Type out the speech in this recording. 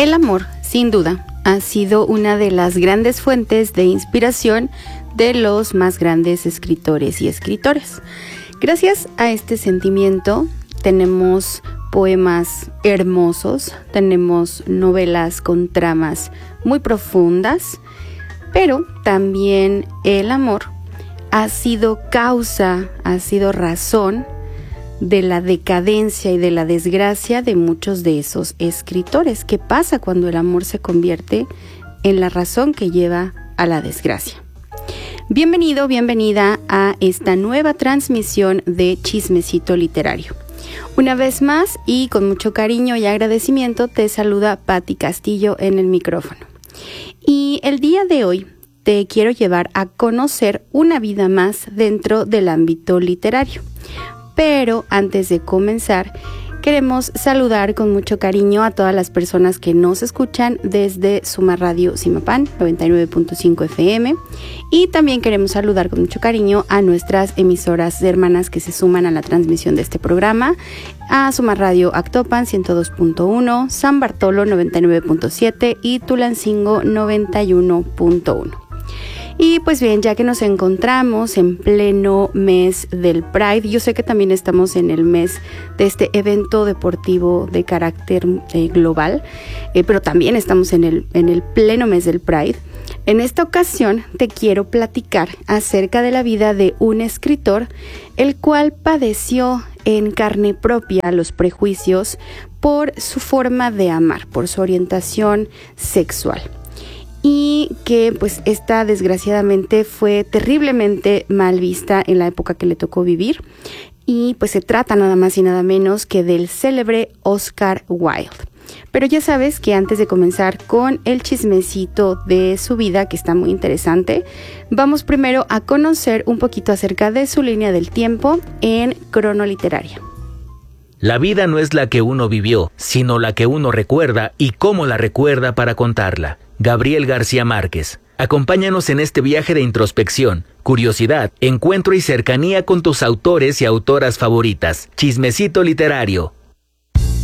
El amor, sin duda, ha sido una de las grandes fuentes de inspiración de los más grandes escritores y escritoras. Gracias a este sentimiento tenemos poemas hermosos, tenemos novelas con tramas muy profundas, pero también el amor ha sido causa, ha sido razón de la decadencia y de la desgracia de muchos de esos escritores. ¿Qué pasa cuando el amor se convierte en la razón que lleva a la desgracia? Bienvenido, bienvenida a esta nueva transmisión de Chismecito Literario. Una vez más y con mucho cariño y agradecimiento te saluda Patti Castillo en el micrófono. Y el día de hoy te quiero llevar a conocer una vida más dentro del ámbito literario. Pero antes de comenzar, queremos saludar con mucho cariño a todas las personas que nos escuchan desde Suma Radio Zimapán 99.5 FM y también queremos saludar con mucho cariño a nuestras emisoras hermanas que se suman a la transmisión de este programa, a Suma Radio Actopan 102.1, San Bartolo 99.7 y Tulancingo 91.1. Y pues bien, ya que nos encontramos en pleno mes del Pride, yo sé que también estamos en el mes de este evento deportivo de carácter global, pero también estamos en el pleno mes del Pride. En esta ocasión te quiero platicar acerca de la vida de un escritor, el cual padeció en carne propia los prejuicios por su forma de amar, por su orientación sexual. Y que pues esta desgraciadamente fue terriblemente mal vista en la época que le tocó vivir. Y pues se trata nada más y nada menos que del célebre Oscar Wilde. Pero ya sabes que antes de comenzar con el chismecito de su vida, que está muy interesante, vamos primero a conocer un poquito acerca de su línea del tiempo en Crono Literaria. La vida no es la que uno vivió, sino la que uno recuerda y cómo la recuerda para contarla. Gabriel García Márquez. Acompáñanos en este viaje de introspección, curiosidad, encuentro y cercanía con tus autores y autoras favoritas. Chismecito Literario,